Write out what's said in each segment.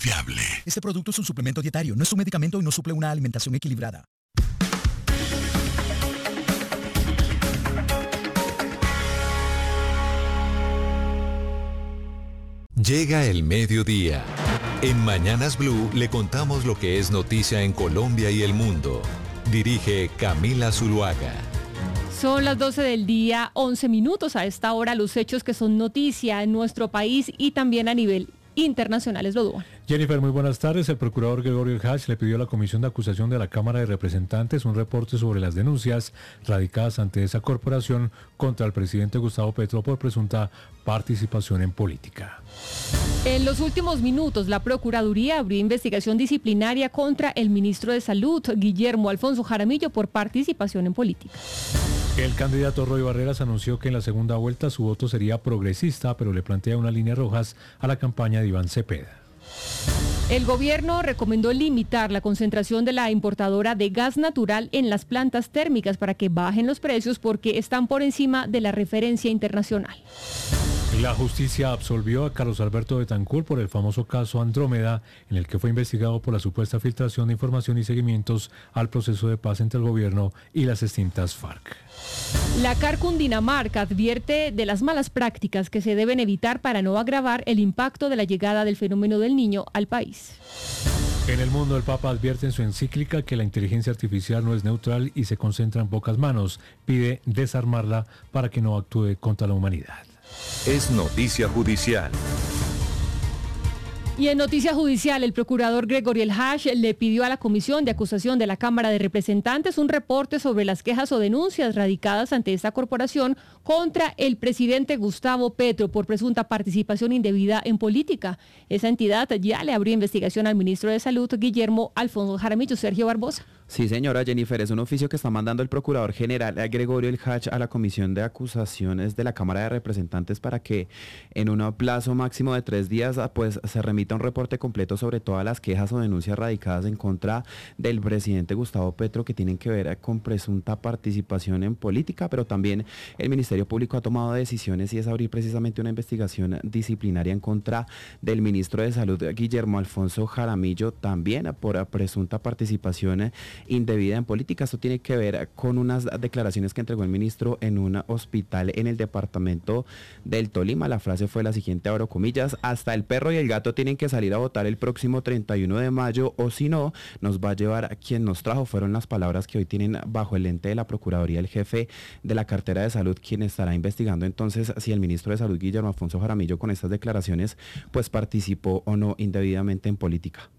confiable. Este producto es un suplemento dietario, no es un medicamento y no suple una alimentación equilibrada. Llega el mediodía. En Mañanas Blue le contamos lo que es noticia en Colombia y el mundo. Dirige Camila Zuluaga. Son las 12 del día, 11 minutos. A esta hora los hechos que son noticia en nuestro país y también a nivel internacional. Es lo dual. Jennifer, muy buenas tardes. El procurador Gregorio Hatch le pidió a la Comisión de Acusación de la Cámara de Representantes un reporte sobre las denuncias radicadas ante esa corporación contra el presidente Gustavo Petro por presunta participación en política. En los últimos minutos, la Procuraduría abrió investigación disciplinaria contra el ministro de Salud, Guillermo Alfonso Jaramillo, por participación en política. El candidato Roy Barreras anunció que en la segunda vuelta su voto sería progresista, pero le plantea unas líneas rojas a la campaña de Iván Cepeda. El gobierno recomendó limitar la concentración de la importadora de gas natural en las plantas térmicas para que bajen los precios porque están por encima de la referencia internacional. La justicia absolvió a Carlos Alberto Betancur por el famoso caso Andrómeda, en el que fue investigado por la supuesta filtración de información y seguimientos al proceso de paz entre el gobierno y las extintas FARC. La CAR Cundinamarca advierte de las malas prácticas que se deben evitar para no agravar el impacto de la llegada del fenómeno del Niño al país. En el mundo, el Papa advierte en su encíclica que la inteligencia artificial no es neutral y se concentra en pocas manos. Pide desarmarla para que no actúe contra la humanidad. Es noticia judicial. Y en noticia judicial, el procurador Gregorio Hatch le pidió a la Comisión de Acusación de la Cámara de Representantes un reporte sobre las quejas o denuncias radicadas ante esta corporación contra el presidente Gustavo Petro por presunta participación indebida en política. Esa entidad ya le abrió investigación al ministro de Salud, Guillermo Alfonso Jaramillo. Sergio Barbosa. Sí, señora Jennifer, es un oficio que está mandando el Procurador General Gregorio Hatch a la Comisión de Acusaciones de la Cámara de Representantes para que en un plazo máximo de 3 días pues se remita un reporte completo sobre todas las quejas o denuncias radicadas en contra del presidente Gustavo Petro que tienen que ver con presunta participación en política, pero también el Ministerio Público ha tomado decisiones y es abrir precisamente una investigación disciplinaria en contra del ministro de Salud, Guillermo Alfonso Jaramillo, también por presunta participación indebida en política. Esto tiene que ver con unas declaraciones que entregó el ministro en un hospital en el departamento del Tolima. La frase fue la siguiente, abro comillas: hasta el perro y el gato tienen que salir a votar el próximo 31 de mayo o si no, nos va a llevar a quien nos trajo. Fueron las palabras que hoy tienen bajo el ente de la Procuraduría el jefe de la cartera de salud, quien estará investigando entonces si el ministro de Salud, Guillermo Alfonso Jaramillo, con estas declaraciones pues participó o no indebidamente en política.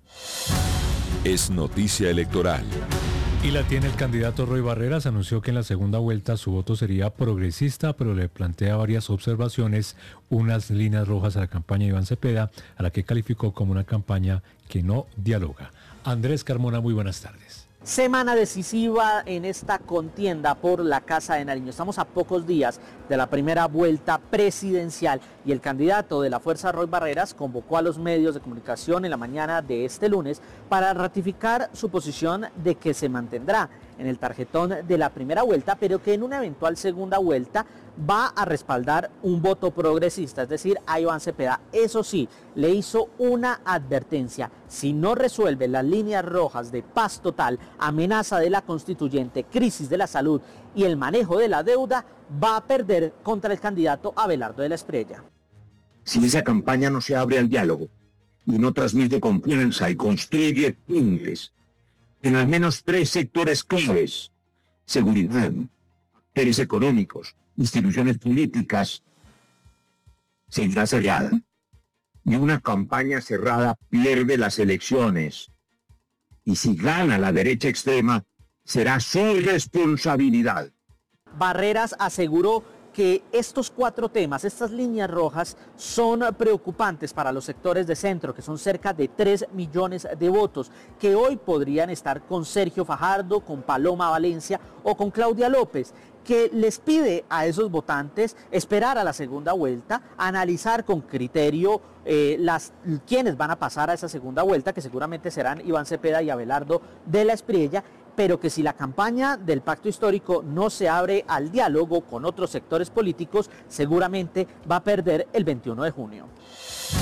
Es noticia electoral. Y la tiene el candidato Roy Barreras. Anunció que en la segunda vuelta su voto sería progresista, pero le plantea varias observaciones, unas líneas rojas a la campaña de Iván Cepeda, a la que calificó como una campaña que no dialoga. Andrés Carmona, muy buenas tardes. Semana decisiva en esta contienda por la Casa de Nariño. Estamos a pocos días de la primera vuelta presidencial y el candidato de la Fuerza, Roy Barreras, convocó a los medios de comunicación en la mañana de este lunes para ratificar su posición de que se mantendrá en el tarjetón de la primera vuelta, pero que en una eventual segunda vuelta va a respaldar un voto progresista, es decir, a Iván Cepeda. Eso sí, le hizo una advertencia: si no resuelve las líneas rojas de paz total, amenaza de la constituyente, crisis de la salud y el manejo de la deuda, va a perder contra el candidato Abelardo de la Espriella. Si esa campaña no se abre al diálogo y no transmite confianza y construye puentes en al menos 3 sectores claves: seguridad, actores económicos, instituciones políticas, será cerrada. Y una campaña cerrada pierde las elecciones. Y si gana la derecha extrema, será su responsabilidad. Barreras aseguró que estos 4 temas, estas líneas rojas, son preocupantes para los sectores de centro, que son cerca de 3 millones de votos, que hoy podrían estar con Sergio Fajardo, con Paloma Valencia o con Claudia López, que les pide a esos votantes esperar a la segunda vuelta, analizar con criterio quiénes van a pasar a esa segunda vuelta, que seguramente serán Iván Cepeda y Abelardo de la Espriella, pero que si la campaña del pacto histórico no se abre al diálogo con otros sectores políticos, seguramente va a perder el 21 de junio.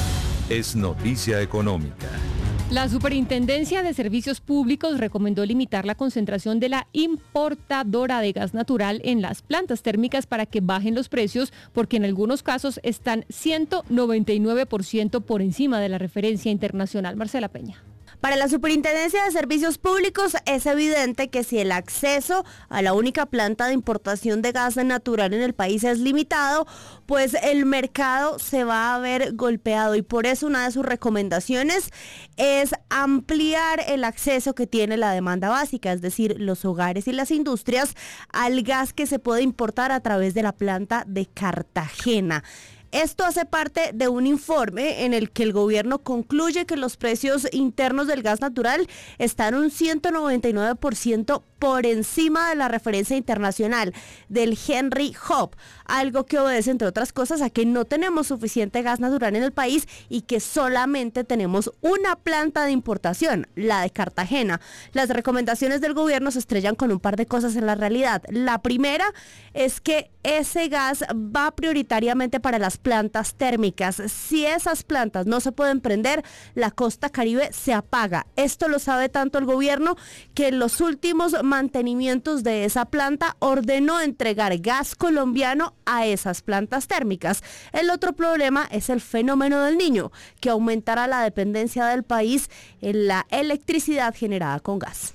Es noticia económica. La Superintendencia de Servicios Públicos recomendó limitar la concentración de la importadora de gas natural en las plantas térmicas para que bajen los precios, porque en algunos casos están 199% por encima de la referencia internacional. Marcela Peña. Para la Superintendencia de Servicios Públicos es evidente que si el acceso a la única planta de importación de gas natural en el país es limitado, pues el mercado se va a ver golpeado, y por eso una de sus recomendaciones es ampliar el acceso que tiene la demanda básica, es decir, los hogares y las industrias, al gas que se puede importar a través de la planta de Cartagena. Esto hace parte de un informe en el que el gobierno concluye que los precios internos del gas natural están un 199% por encima de la referencia internacional del Henry Hub, algo que obedece, entre otras cosas, a que no tenemos suficiente gas natural en el país y que solamente tenemos una planta de importación, la de Cartagena. Las recomendaciones del gobierno se estrellan con un par de cosas en la realidad. La primera es que ese gas va prioritariamente para las plantas térmicas. Si esas plantas no se pueden prender, la costa Caribe se apaga. Esto lo sabe tanto el gobierno que en los últimos mantenimientos de esa planta ordenó entregar gas colombiano a esas plantas térmicas. El otro problema es el fenómeno del Niño, que aumentará la dependencia del país en la electricidad generada con gas.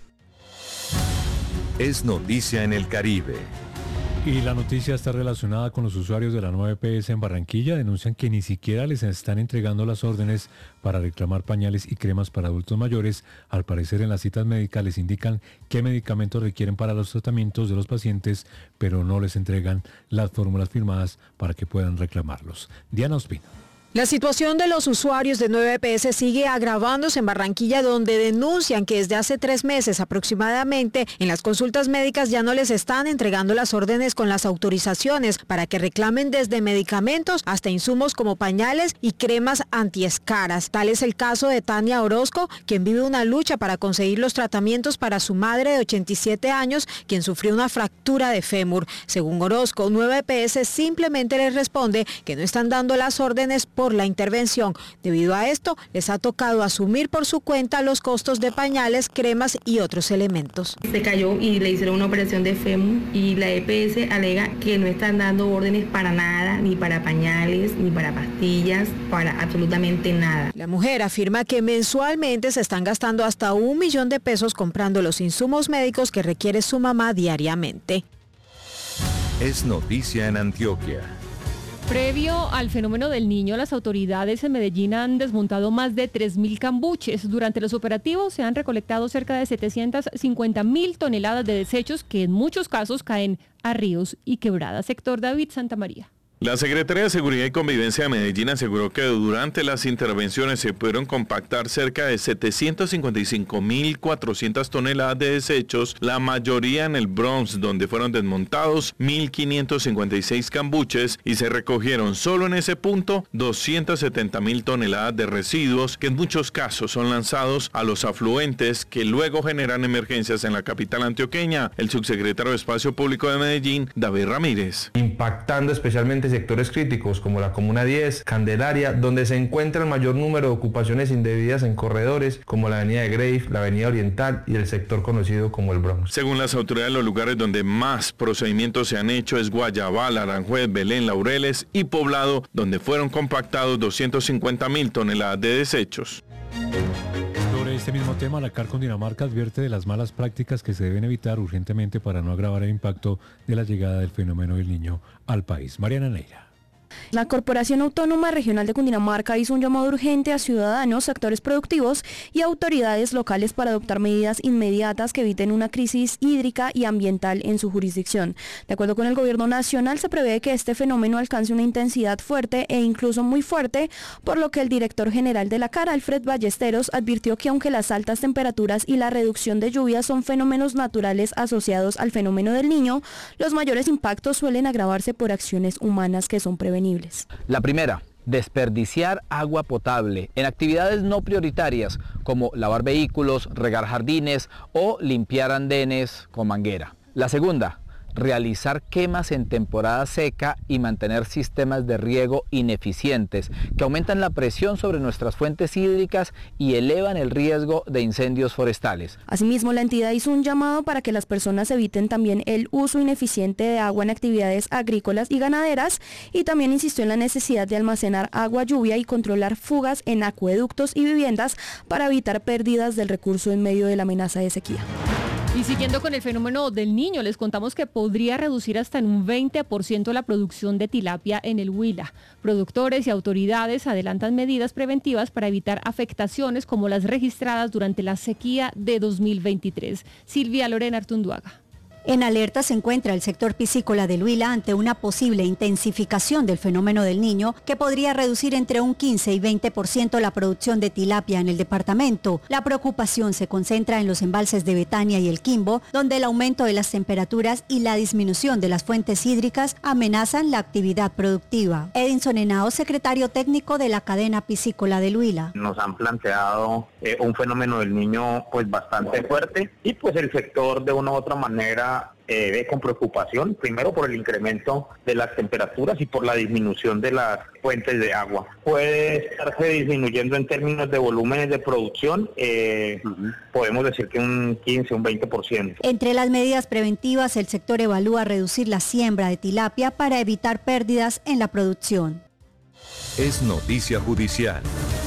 Es noticia en el Caribe. Y la noticia está relacionada con los usuarios de la nueva EPS en Barranquilla. Denuncian que ni siquiera les están entregando las órdenes para reclamar pañales y cremas para adultos mayores. Al parecer, en las citas médicas les indican qué medicamentos requieren para los tratamientos de los pacientes, pero no les entregan las fórmulas firmadas para que puedan reclamarlos. Diana Ospina. La situación de los usuarios de 9 EPS sigue agravándose en Barranquilla, donde denuncian que desde hace 3 meses aproximadamente en las consultas médicas ya no les están entregando las órdenes con las autorizaciones para que reclamen desde medicamentos hasta insumos como pañales y cremas antiescaras. Tal es el caso de Tania Orozco, quien vive una lucha para conseguir los tratamientos para su madre de 87 años, quien sufrió una fractura de fémur. Según Orozco, 9 EPS simplemente les responde que no están dando las órdenes por la intervención. Debido a esto, les ha tocado asumir por su cuenta los costos de pañales, cremas y otros elementos. Se cayó y le hicieron una operación de fémur y la EPS alega que no están dando órdenes para nada, ni para pañales, ni para pastillas, para absolutamente nada. La mujer afirma que mensualmente se están gastando hasta 1 millón de pesos comprando los insumos médicos que requiere su mamá diariamente. Es noticia en Antioquia. Previo al fenómeno del Niño, las autoridades en Medellín han desmontado más de 3.000 cambuches. Durante los operativos se han recolectado cerca de 750.000 toneladas de desechos que en muchos casos caen a ríos y quebradas. Sector David Santamaría. La Secretaría de Seguridad y Convivencia de Medellín aseguró que durante las intervenciones se pudieron compactar cerca de 755.400 toneladas de desechos, la mayoría en el Bronx, donde fueron desmontados 1.556 cambuches y se recogieron solo en ese punto 270.000 toneladas de residuos que en muchos casos son lanzados a los afluentes que luego generan emergencias en la capital antioqueña. El subsecretario de Espacio Público de Medellín, David Ramírez. Impactando especialmente sectores críticos como la Comuna 10, Candelaria, donde se encuentra el mayor número de ocupaciones indebidas en corredores como la Avenida de Grave, la Avenida Oriental y el sector conocido como el Bronx. Según las autoridades, los lugares donde más procedimientos se han hecho es Guayabal, Aranjuez, Belén, Laureles y Poblado, donde fueron compactados 250.000 toneladas de desechos. Sobre este mismo tema, la CAR Cundinamarca advierte de las malas prácticas que se deben evitar urgentemente para no agravar el impacto de la llegada del fenómeno del Niño al país. Mariana Neira. La Corporación Autónoma Regional de Cundinamarca hizo un llamado urgente a ciudadanos, sectores productivos y autoridades locales para adoptar medidas inmediatas que eviten una crisis hídrica y ambiental en su jurisdicción. De acuerdo con el Gobierno Nacional, se prevé que este fenómeno alcance una intensidad fuerte e incluso muy fuerte, por lo que el director general de la CAR, Alfred Ballesteros, advirtió que aunque las altas temperaturas y la reducción de lluvias son fenómenos naturales asociados al fenómeno del Niño, los mayores impactos suelen agravarse por acciones humanas que son prevenibles. La primera, desperdiciar agua potable en actividades no prioritarias como lavar vehículos, regar jardines o limpiar andenes con manguera. La segunda, realizar quemas en temporada seca y mantener sistemas de riego ineficientes que aumentan la presión sobre nuestras fuentes hídricas y elevan el riesgo de incendios forestales. Asimismo, la entidad hizo un llamado para que las personas eviten también el uso ineficiente de agua en actividades agrícolas y ganaderas, y también insistió en la necesidad de almacenar agua lluvia y controlar fugas en acueductos y viviendas para evitar pérdidas del recurso en medio de la amenaza de sequía. Y siguiendo con el fenómeno del Niño, les contamos que podría reducir hasta en un 20% la producción de tilapia en el Huila. Productores y autoridades adelantan medidas preventivas para evitar afectaciones como las registradas durante la sequía de 2023. Silvia Lorena Artunduaga. En alerta se encuentra el sector piscícola del Huila ante una posible intensificación del fenómeno del Niño que podría reducir entre un 15 y 20% la producción de tilapia en el departamento. La preocupación se concentra en los embalses de Betania y El Quimbo, donde el aumento de las temperaturas y la disminución de las fuentes hídricas amenazan la actividad productiva. Edinson Henao, secretario técnico de la cadena piscícola del Huila. Nos han planteado un fenómeno del Niño pues bastante fuerte y pues el sector de una u otra manera ve con preocupación, primero por el incremento de las temperaturas y por la disminución de las fuentes de agua. Puede estarse disminuyendo en términos de volúmenes de producción, podemos decir que un 15, un 20%. Entre las medidas preventivas, el sector evalúa reducir la siembra de tilapia para evitar pérdidas en la producción. Es noticia judicial.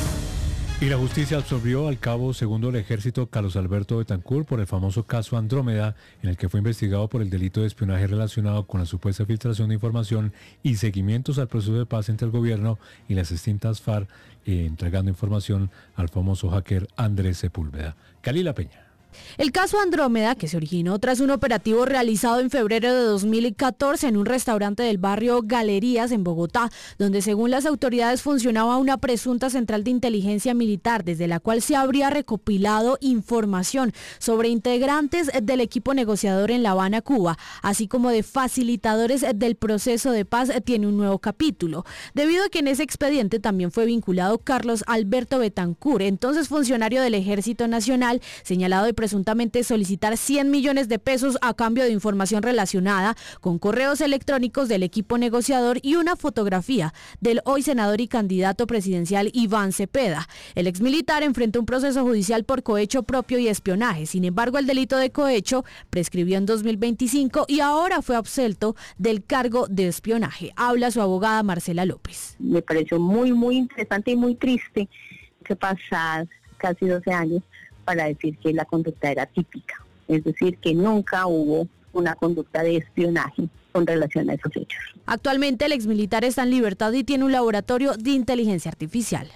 Y la justicia absolvió al cabo segundo del ejército Carlos Alberto Betancur por el famoso caso Andrómeda, en el que fue investigado por el delito de espionaje relacionado con la supuesta filtración de información y seguimientos al proceso de paz entre el gobierno y las extintas FARC, entregando información al famoso hacker Andrés Sepúlveda. Kalila Peña. El caso Andrómeda, que se originó tras un operativo realizado en febrero de 2014 en un restaurante del barrio Galerías en Bogotá, donde según las autoridades funcionaba una presunta central de inteligencia militar desde la cual se habría recopilado información sobre integrantes del equipo negociador en La Habana, Cuba, así como de facilitadores del proceso de paz, tiene un nuevo capítulo, debido a que en ese expediente también fue vinculado Carlos Alberto Betancur, entonces funcionario del Ejército Nacional, señalado de presuntamente solicitar 100 millones de pesos a cambio de información relacionada con correos electrónicos del equipo negociador y una fotografía del hoy senador y candidato presidencial Iván Cepeda. El exmilitar enfrentó un proceso judicial por cohecho propio y espionaje. Sin embargo, el delito de cohecho prescribió en 2025 y ahora fue absuelto del cargo de espionaje. Habla su abogada Marcela López. Me pareció muy interesante y muy triste que pasadas casi 12 años para decir que la conducta era típica, es decir, que nunca hubo una conducta de espionaje con relación a esos hechos. Actualmente el exmilitar está en libertad y tiene un laboratorio de inteligencia artificial.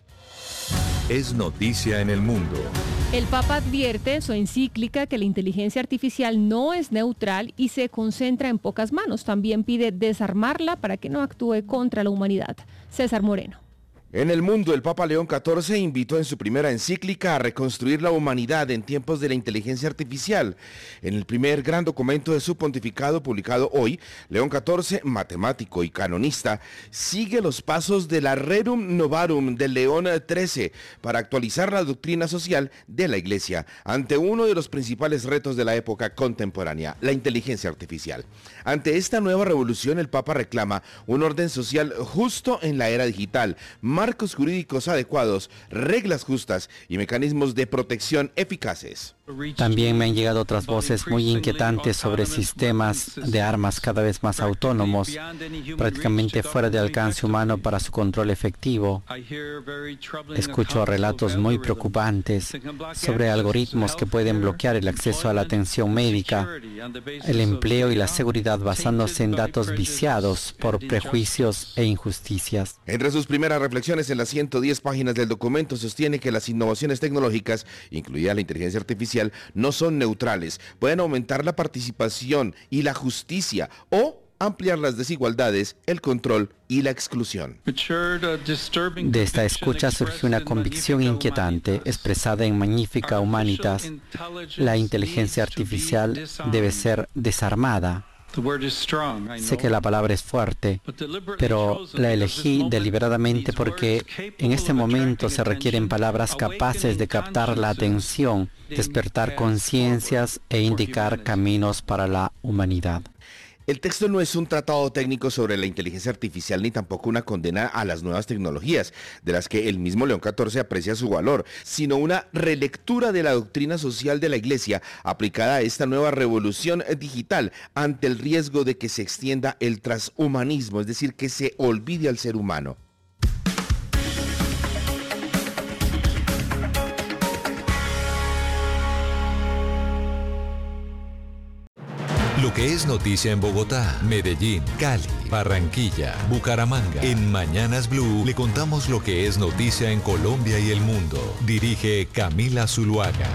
Es noticia en el mundo. El Papa advierte en su encíclica que la inteligencia artificial no es neutral y se concentra en pocas manos. También pide desarmarla para que no actúe contra la humanidad. César Moreno. En el mundo, el Papa León XIV invitó en su primera encíclica a reconstruir la humanidad en tiempos de la inteligencia artificial. En el primer gran documento de su pontificado publicado hoy, León XIV, matemático y canonista, sigue los pasos de la Rerum Novarum de León XIII para actualizar la doctrina social de la Iglesia ante uno de los principales retos de la época contemporánea, la inteligencia artificial. Ante esta nueva revolución, el Papa reclama un orden social justo en la era digital, marcos jurídicos adecuados, reglas justas y mecanismos de protección eficaces. También me han llegado otras voces muy inquietantes sobre sistemas de armas cada vez más autónomos, prácticamente fuera de alcance humano para su control efectivo. Escucho relatos muy preocupantes sobre algoritmos que pueden bloquear el acceso a la atención médica, el empleo y la seguridad basándose en datos viciados por prejuicios e injusticias. Entre sus primeras reflexiones en las 110 páginas del documento sostiene que las innovaciones tecnológicas, incluida la inteligencia artificial, no son neutrales, pueden aumentar la participación y la justicia o ampliar las desigualdades, el control y la exclusión. De esta escucha surgió una convicción inquietante expresada en Magnificat Humanitas. La inteligencia artificial debe ser desarmada. Sé que la palabra es fuerte, pero la elegí deliberadamente porque en este momento se requieren palabras capaces de captar la atención, despertar conciencias e indicar caminos para la humanidad. El texto no es un tratado técnico sobre la inteligencia artificial ni tampoco una condena a las nuevas tecnologías, de las que el mismo León XIV aprecia su valor, sino una relectura de la doctrina social de la Iglesia aplicada a esta nueva revolución digital ante el riesgo de que se extienda el transhumanismo, es decir, que se olvide al ser humano. Lo que es noticia en Bogotá, Medellín, Cali, Barranquilla, Bucaramanga. En Mañanas Blue le contamos lo que es noticia en Colombia y el mundo. Dirige Camila Zuluaga.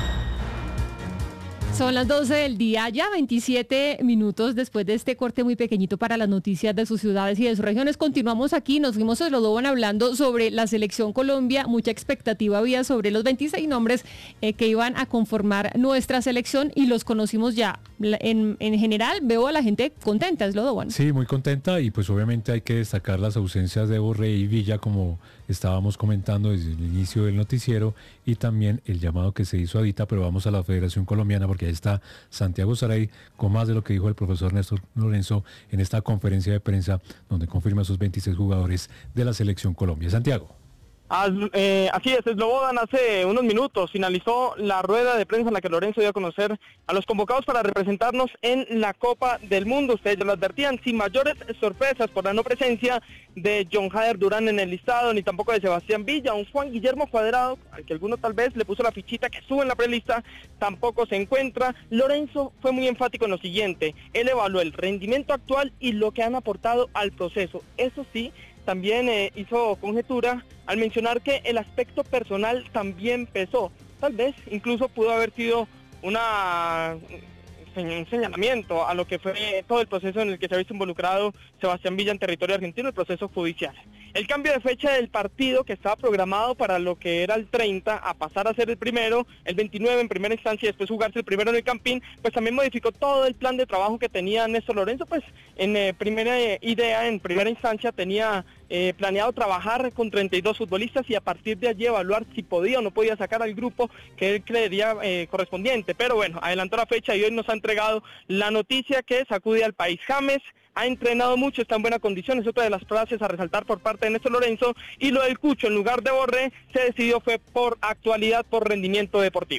Son las 12 del día, ya 27 minutos después de este corte muy pequeñito para las noticias de sus ciudades y de sus regiones. Continuamos aquí, nos fuimos a Eslodoban hablando sobre la selección Colombia. Mucha expectativa había sobre los 26 nombres que iban a conformar nuestra selección y los conocimos ya. En general veo a la gente contenta, Eslodoban. Sí, muy contenta, y pues obviamente hay que destacar las ausencias de Borré y Villa, como estábamos comentando desde el inicio del noticiero, y también el llamado que se hizo a Dita, pero vamos a la Federación Colombiana porque ahí está Santiago Saray con más de lo que dijo el profesor Néstor Lorenzo en esta conferencia de prensa donde confirma a sus 26 jugadores de la Selección Colombia. Santiago. Así es, Eslobodan hace unos minutos finalizó la rueda de prensa en la que Lorenzo dio a conocer a los convocados para representarnos en la Copa del Mundo. Ustedes ya lo advertían, sin mayores sorpresas por la no presencia de John Jader Durán en el listado, ni tampoco de Sebastián Villa. Un Juan Guillermo Cuadrado, al que alguno tal vez le puso la fichita que sube en la prelista, tampoco se encuentra. Lorenzo fue muy enfático en lo siguiente: él evaluó el rendimiento actual y lo que han aportado al proceso. Eso sí, también hizo conjetura al mencionar que el aspecto personal también pesó. Tal vez incluso pudo haber sido un señalamiento a lo que fue todo el proceso en el que se ha visto involucrado Sebastián Villa en territorio argentino, el proceso judicial. El cambio de fecha del partido, que estaba programado para lo que era el 30, a pasar a ser el primero, el 29 en primera instancia y después jugarse el primero en el Campín, pues también modificó todo el plan de trabajo que tenía Néstor Lorenzo. Pues en primera idea, en primera instancia tenía planeado trabajar con 32 futbolistas y a partir de allí evaluar si podía o no podía sacar al grupo que él creería correspondiente. Pero bueno, adelantó la fecha y hoy nos ha entregado la noticia que sacude al país. James ha entrenado mucho, está en buena condición, es otra de las frases a resaltar por parte de Néstor Lorenzo, y lo del Cucho en lugar de Borré se decidió fue por actualidad, por rendimiento deportivo.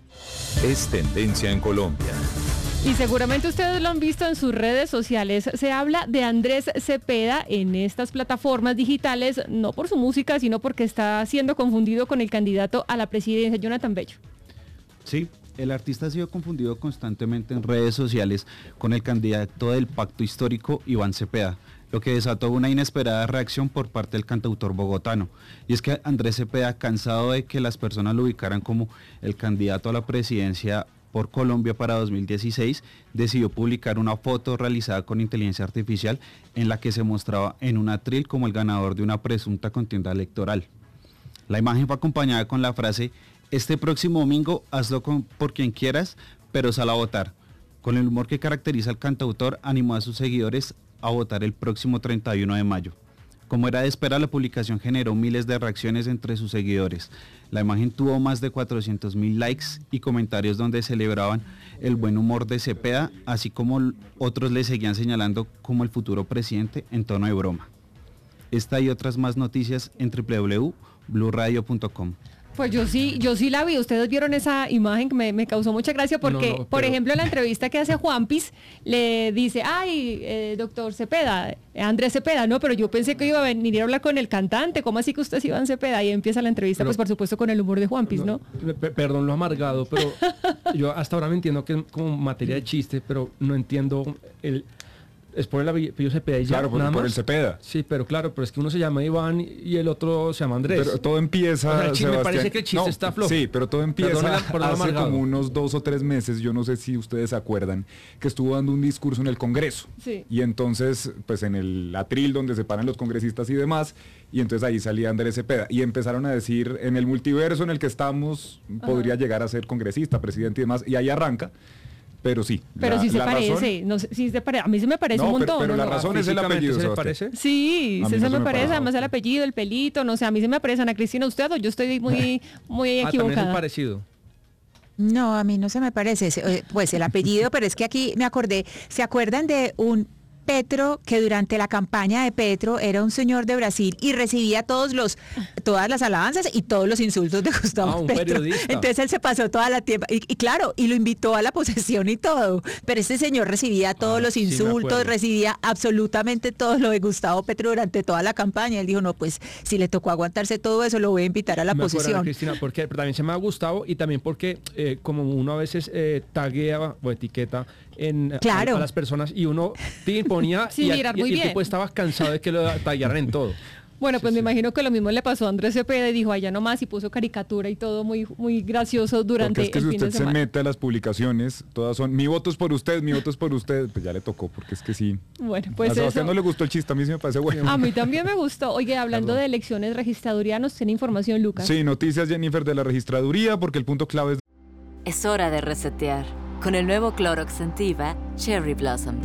Es tendencia en Colombia. Y seguramente ustedes lo han visto en sus redes sociales. Se habla de Andrés Cepeda en estas plataformas digitales, no por su música, sino porque está siendo confundido con el candidato a la presidencia, Jonathan Bello. Sí, el artista ha sido confundido constantemente en redes sociales con el candidato del Pacto Histórico, Iván Cepeda, lo que desató una inesperada reacción por parte del cantautor bogotano. Y es que Andrés Cepeda, cansado de que las personas lo ubicaran como el candidato a la presidencia por Colombia para 2016, decidió publicar una foto realizada con inteligencia artificial en la que se mostraba en un atril como el ganador de una presunta contienda electoral. La imagen fue acompañada con la frase: "Este próximo domingo hazlo por quien quieras, pero sal a votar". Con el humor que caracteriza al cantautor, animó a sus seguidores a votar el próximo 31 de mayo. Como era de esperar, la publicación generó miles de reacciones entre sus seguidores. La imagen tuvo más de 400.000 likes y comentarios donde celebraban el buen humor de Cepeda, así como otros le seguían señalando como el futuro presidente en tono de broma. Esta y otras más noticias en www.bluradio.com. Pues yo sí la vi. Ustedes vieron esa imagen que me causó mucha gracia porque, por ejemplo, en la entrevista que hace Juanpis, le dice: ay, doctor Cepeda, Andrés Cepeda, no, pero yo pensé que iba a venir a hablar con el cantante. ¿Cómo así que usted es Iván Cepeda? Y empieza la entrevista, pues por supuesto con el humor de Juanpis, ¿no? Perdón lo amargado, pero yo hasta ahora me entiendo que es como materia de chiste, pero no entiendo es por el apellido Cepeda y ya, claro, por el Cepeda. Sí, pero claro, pero es que uno se llama Iván y el otro se llama Andrés. Pero todo empieza, o sea, me parece que el chiste está flojo. Sí, pero todo empieza hace como unos 2 o 3 meses, yo no sé si ustedes se acuerdan, que estuvo dando un discurso en el Congreso. Sí. Y entonces, pues en el atril donde se paran los congresistas y demás, y entonces ahí salía Andrés Cepeda. Y empezaron a decir, en el multiverso en el que estamos, podría llegar a ser congresista, presidente y demás, y ahí arranca. Pero sí. Pero sí se parece. No sé, sí se parece. A mí se me parece un montón. Pero la razón es el apellido. ¿Se parece? Sí, se me parece. Además el apellido, el pelito, no sé. A mí se me parece. Ana Cristina, usted o yo estoy muy equivocada. También es parecido. No, a mí no se me parece, pues el apellido, pero es que aquí me acordé, ¿se acuerdan de un Petro que durante la campaña de Petro era un señor de Brasil y recibía todas las alabanzas y todos los insultos de Gustavo un Petro? periodista. Entonces él se pasó toda la tiempo y claro, y lo invitó a la posesión y todo, pero este señor recibía todos los sí me insultos, acuerdo. recibía absolutamente todo lo de Gustavo Petro durante toda la campaña. Él dijo, no, pues si le tocó aguantarse todo eso, lo voy a invitar a la Me acuerdo, posesión. Cristina, porque también se me ha gustado y también porque como uno a veces taguea o etiqueta Claro. a las personas y uno te ponía Sin mirar muy y el bien. tipo estaba cansado de que lo tallaran en todo. Bueno, pues me imagino que lo mismo le pasó a Andrés Cepeda y dijo allá nomás y puso caricatura y todo muy, muy gracioso durante Porque es que el si fin de usted se semana. mete a las publicaciones, todas son mi voto es por usted, pues ya le tocó, porque es que sí. Bueno, A pues Sebastián eso. no le gustó el chiste, a mí sí me parece bueno. A mí también me gustó. Oye, hablando de elecciones, registraduría nos tiene información, Lucas. Sí, noticias, Jennifer, de la registraduría, porque el punto clave es... Es hora de resetear con el nuevo Clorox Scentiva Cherry Blossom.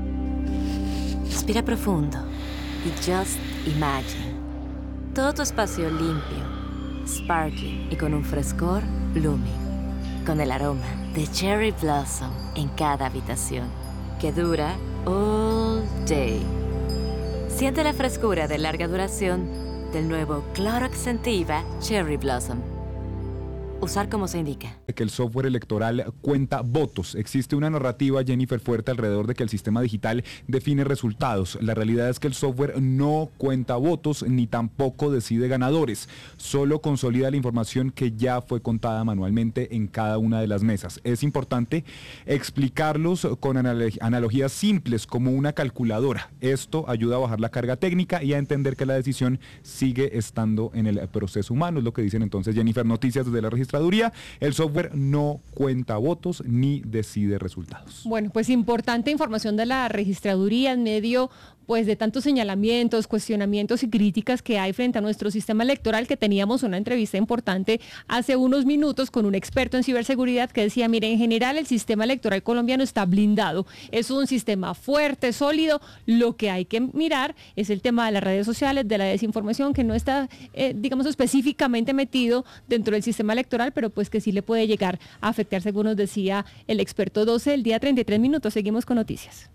Respira profundo y just imagine. Todo tu espacio limpio, sparkling y con un frescor blooming. Con el aroma de Cherry Blossom en cada habitación, que dura all day. Siente la frescura de larga duración del nuevo Clorox Scentiva Cherry Blossom. Usar como se indica. que el software electoral cuenta votos. Existe una narrativa, Jennifer, fuerte alrededor de que el sistema digital define resultados. La realidad es que el software no cuenta votos ni tampoco decide ganadores. Solo consolida la información que ya fue contada manualmente en cada una de las mesas. Es importante explicarlos con analogías simples como una calculadora. Esto ayuda a bajar la carga técnica y a entender que la decisión sigue estando en el proceso humano. Es lo que dicen entonces, Jennifer, noticias desde la registraduría. El software no cuenta votos ni decide resultados. Bueno, pues importante información de la registraduría en medio pues de tantos señalamientos, cuestionamientos y críticas que hay frente a nuestro sistema electoral, que teníamos una entrevista importante hace unos minutos con un experto en ciberseguridad que decía, mire, en general el sistema electoral colombiano está blindado, es un sistema fuerte, sólido, lo que hay que mirar es el tema de las redes sociales, de la desinformación, que no está, digamos, específicamente metido dentro del sistema electoral, pero pues que sí le puede llegar a afectar, según nos decía el experto. 12 del día, 33 minutos, seguimos con noticias.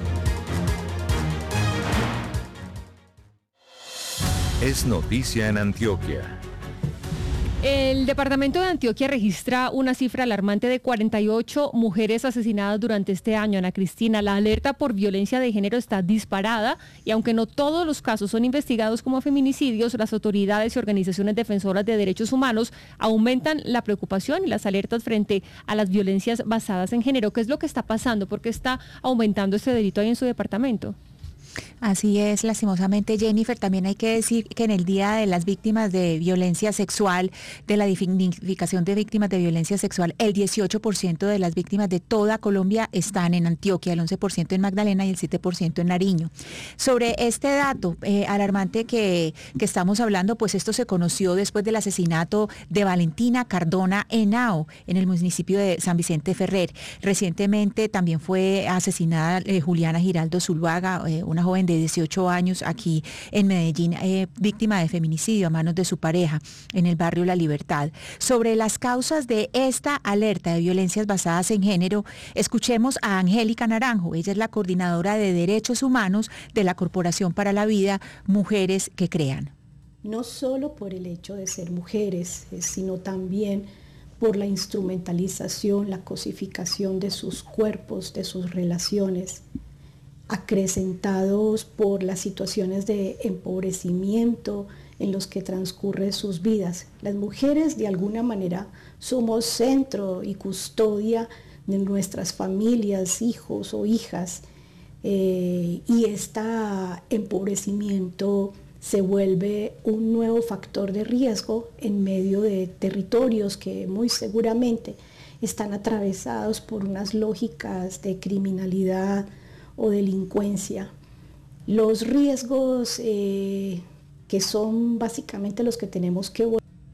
Es noticia en Antioquia. El departamento de Antioquia registra una cifra alarmante de 48 mujeres asesinadas durante este año. Ana Cristina, la alerta por violencia de género está disparada y aunque no todos los casos son investigados como feminicidios, las autoridades y organizaciones defensoras de derechos humanos aumentan la preocupación y las alertas frente a las violencias basadas en género. ¿Qué es lo que está pasando? ¿Por qué está aumentando este delito ahí en su departamento? Así es, lastimosamente, Jennifer. También hay que decir que en el Día de las Víctimas de Violencia Sexual, de la dignificación de víctimas de violencia sexual, el 18% de las víctimas de toda Colombia están en Antioquia, el 11% en Magdalena y el 7% en Nariño. Sobre este dato alarmante que estamos hablando, pues esto se conoció después del asesinato de Valentina Cardona Henao en el municipio de San Vicente Ferrer. Recientemente también fue asesinada Juliana Giraldo Zuluaga, una joven de 18 años aquí en Medellín, víctima de feminicidio a manos de su pareja en el barrio La Libertad. Sobre las causas de esta alerta de violencias basadas en género, escuchemos a Angélica Naranjo. Ella es la coordinadora de Derechos Humanos de la Corporación para la Vida, Mujeres que Crean. No solo por el hecho de ser mujeres, sino también por la instrumentalización, la cosificación de sus cuerpos, de sus relaciones, acrecentados por las situaciones de empobrecimiento en los que transcurren sus vidas. Las mujeres de alguna manera somos centro y custodia de nuestras familias, hijos o hijas, y este empobrecimiento se vuelve un nuevo factor de riesgo en medio de territorios que muy seguramente están atravesados por unas lógicas de criminalidad o delincuencia. Los riesgos que son básicamente los que tenemos que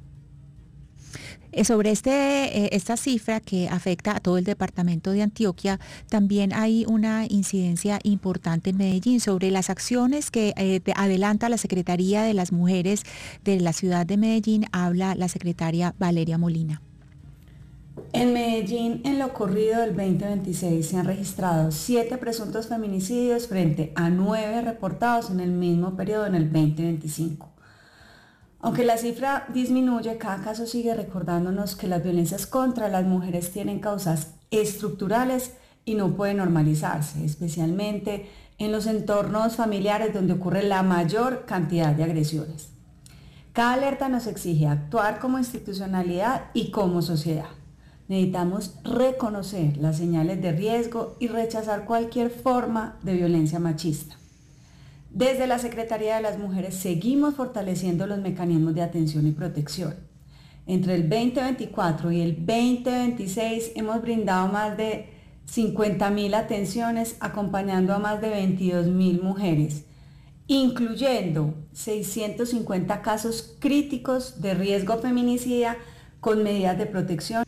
sobre esta cifra que afecta a todo el departamento de Antioquia, también hay una incidencia importante en Medellín sobre las acciones que adelanta la Secretaría de las Mujeres de la ciudad de Medellín. Habla la secretaria Valeria Molina. En Medellín, en lo corrido del 2026, se han registrado 7 presuntos feminicidios frente a 9 reportados en el mismo periodo en el 2025. Aunque la cifra disminuye, cada caso sigue recordándonos que las violencias contra las mujeres tienen causas estructurales y no pueden normalizarse, especialmente en los entornos familiares donde ocurre la mayor cantidad de agresiones. Cada alerta nos exige actuar como institucionalidad y como sociedad. Necesitamos reconocer las señales de riesgo y rechazar cualquier forma de violencia machista. Desde la Secretaría de las Mujeres seguimos fortaleciendo los mecanismos de atención y protección. Entre el 2024 y el 2026 hemos brindado más de 50.000 atenciones acompañando a más de 22.000 mujeres, incluyendo 650 casos críticos de riesgo feminicida con medidas de protección.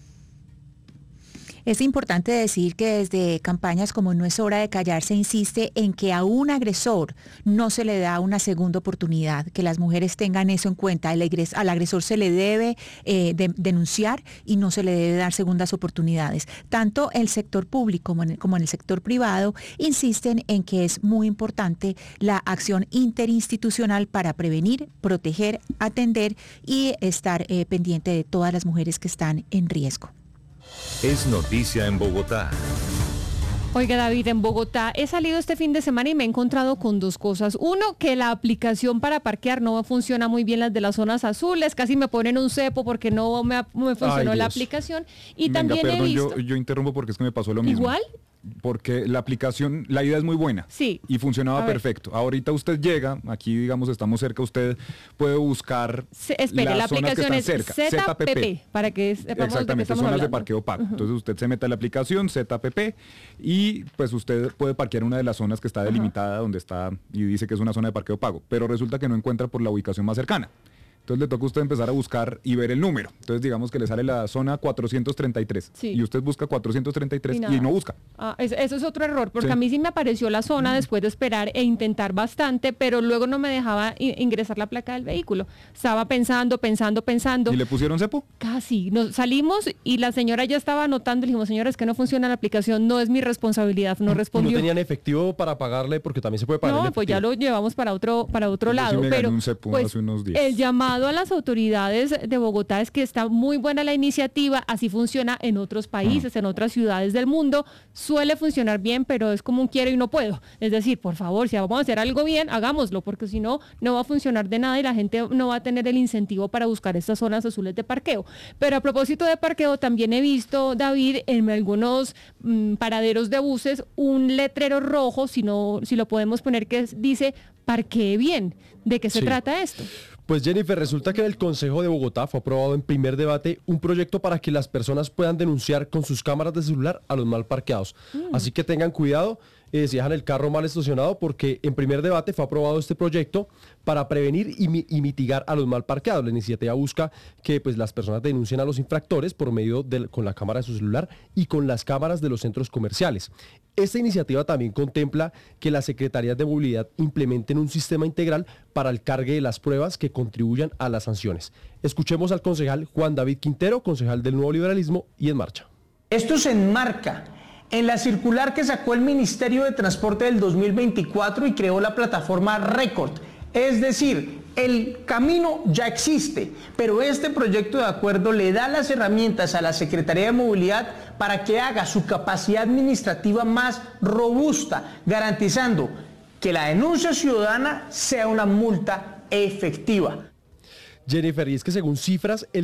Es importante decir que desde campañas como No es hora de callar se insiste en que a un agresor no se le da una segunda oportunidad, que las mujeres tengan eso en cuenta. Al agresor se le debe denunciar y no se le debe dar segundas oportunidades. Tanto el sector público como en el sector privado insisten en que es muy importante la acción interinstitucional para prevenir, proteger, atender y estar pendiente de todas las mujeres que están en riesgo. Es noticia en Bogotá. Oiga, David, en Bogotá he salido este fin de semana y me he encontrado con dos cosas. Uno, que la aplicación para parquear no funciona muy bien, las de las zonas azules, casi me ponen un cepo porque no me funcionó la aplicación. Y venga, también perdón, he visto... yo interrumpo porque es que me pasó lo mismo. ¿Igual? Porque la aplicación, la idea es muy buena. Sí. Y funcionaba perfecto. Ahorita usted llega, aquí digamos estamos cerca, usted puede buscar espere, la aplicación es cerca. ZPP, para que sepamos. Exactamente, zonas de parqueo pago. Entonces usted se mete a la aplicación ZPP y pues usted puede parquear en una de las zonas que está delimitada donde está y dice que es una zona de parqueo pago, pero resulta que no encuentra por la ubicación más cercana. Entonces le toca a usted empezar a buscar y ver el número. Entonces digamos que le sale la zona 433 y usted busca 433 y no busca. Eso es otro error, porque a mí sí me apareció la zona después de esperar e intentar bastante, pero luego no me dejaba ingresar la placa del vehículo. Estaba pensando. ¿Y le pusieron cepo? Casi. Nos salimos y la señora ya estaba anotando. Le dijimos, señora, es que no funciona la aplicación, no es mi responsabilidad. No respondió. ¿No tenían efectivo para pagarle? Porque también se puede pagar en efectivo. Pues ya lo llevamos para otro lado. Sí me pero gané un cepo hace unos días. El llamado a las autoridades de Bogotá es que está muy buena la iniciativa, así funciona en otros países, en otras ciudades del mundo, suele funcionar bien, pero es como un quiero y no puedo. Es decir, por favor, si vamos a hacer algo bien, hagámoslo, porque si no, no va a funcionar de nada y la gente no va a tener el incentivo para buscar estas zonas azules de parqueo. Pero a propósito de parqueo, también he visto, David, en algunos paraderos de buses, un letrero rojo, si lo podemos poner, que dice parquee bien. ¿De qué se trata esto? Pues Jennifer, resulta que en el Consejo de Bogotá fue aprobado en primer debate un proyecto para que las personas puedan denunciar con sus cámaras de celular a los mal parqueados. Así que tengan cuidado si dejan el carro mal estacionado, porque en primer debate fue aprobado este proyecto para prevenir y mitigar a los mal parqueados. La iniciativa busca que pues, las personas denuncien a los infractores por medio con la cámara de su celular y con las cámaras de los centros comerciales. Esta iniciativa también contempla que las secretarías de movilidad implementen un sistema integral para el cargue de las pruebas que contribuyan a las sanciones. Escuchemos al concejal Juan David Quintero, concejal del Nuevo Liberalismo y En Marcha. Esto se enmarca en la circular que sacó el Ministerio de Transporte del 2024 y creó la plataforma Record. Es decir, el camino ya existe, pero este proyecto de acuerdo le da las herramientas a la Secretaría de Movilidad para que haga su capacidad administrativa más robusta, garantizando que la denuncia ciudadana sea una multa efectiva. Jennifer, y es que según cifras, el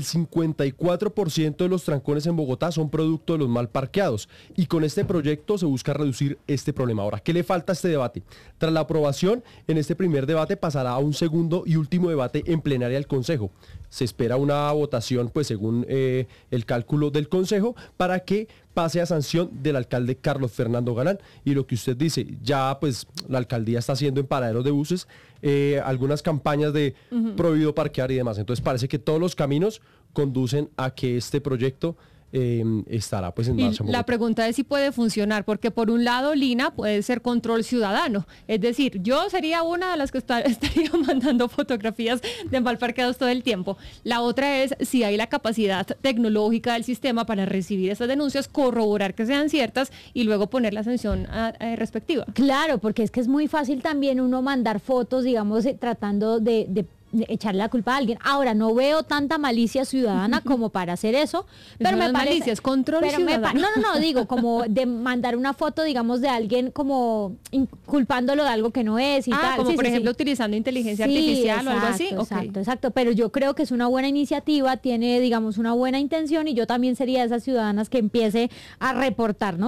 54% de los trancones en Bogotá son producto de los mal parqueados, y con este proyecto se busca reducir este problema. Ahora, ¿qué le falta a este debate? Tras la aprobación, en este primer debate pasará a un segundo y último debate en plenaria del Consejo. Se espera una votación, pues según el cálculo del Consejo, para que pase a sanción del alcalde Carlos Fernando Galán. Y lo que usted dice, ya pues la alcaldía está haciendo en paraderos de buses algunas campañas de prohibido parquear y demás. Entonces parece que todos los caminos conducen a que este proyecto estará pues en marcha. La pregunta es si puede funcionar, porque por un lado Lina puede ser control ciudadano, es decir, yo sería una de las que estaría mandando fotografías de mal parqueados todo el tiempo. La otra es si hay la capacidad tecnológica del sistema para recibir esas denuncias, corroborar que sean ciertas y luego poner la sanción respectiva. Claro, porque es que es muy fácil también uno mandar fotos, digamos, tratando de echarle la culpa a alguien. Ahora, no veo tanta malicia ciudadana como para hacer eso, pero no me parece... malicia, es control ciudadano. No, digo, como de mandar una foto, digamos, de alguien como culpándolo de algo que no es y tal. Como por ejemplo utilizando inteligencia artificial o algo así. Exacto, pero yo creo que es una buena iniciativa, tiene, digamos, una buena intención y yo también sería de esas ciudadanas que empiece a reportar, ¿no?